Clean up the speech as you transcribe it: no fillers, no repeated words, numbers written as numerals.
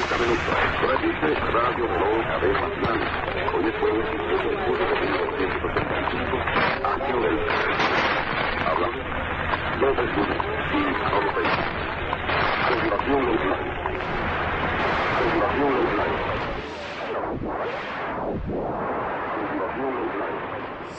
30 minutos. Repite Radio Reloj Cadena Nacional. Hoy es jueves 17 de julio de 1975, año del... Habla López Luna y Pablo Pérez. Continuación,